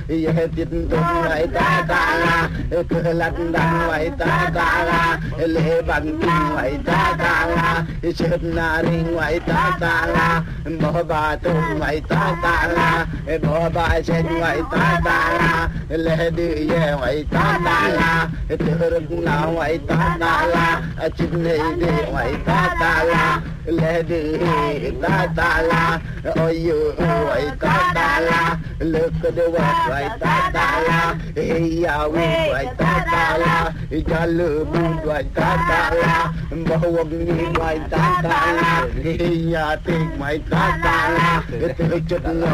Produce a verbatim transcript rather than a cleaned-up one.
ya tin tung ngoại ta ta la cơ lăn đằng ngoại ta ta la lệ bằng kinh ngoại ta ta la chớp na ri ngoại ta ta la bỏ ba tung ngoại ta ta la bỏ ba trên ngoại ta ta la lệ đi ye ngoại ta ta la tư rừng na ngoại ta ta la chinh này đi ngoại ta ta la lệ đi ta ta la ôi yêu ngoại ta ta la lực đưa ngoại ta ta la ya ngoại ta ta la cha lư buồn ngoại ta ta la bao quần đi ngoại ta ta la ya tình ngoại ta ta la từ chút